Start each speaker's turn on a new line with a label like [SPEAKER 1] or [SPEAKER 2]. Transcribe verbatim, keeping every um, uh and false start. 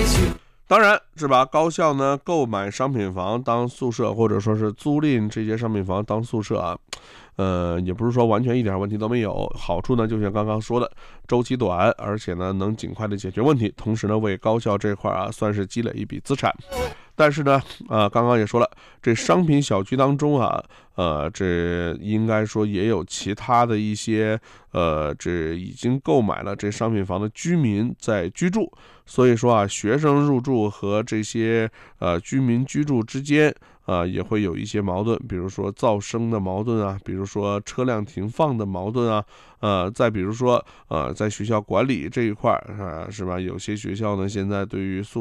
[SPEAKER 1] 当然是吧，高校呢购买商品房当宿舍，或者说是租赁这些商品房当宿舍啊，呃，也不是说完全一点问题都没有。好处呢，就像刚刚说的，周期短，而且呢能尽快的解决问题，同时呢为高校这块啊算是积累一笔资产。但是呢，呃，刚刚也说了，这商品小区当中啊，呃，这应该说也有其他的一些，呃，这已经购买了这商品房的居民在居住，所以说啊，学生入住和这些呃居民居住之间。啊、呃，也会有一些矛盾，比如说噪声的矛盾啊，比如说车辆停放的矛盾啊，呃，再比如说呃，在学校管理这一块儿啊、呃，是吧？有些学校呢，现在对于宿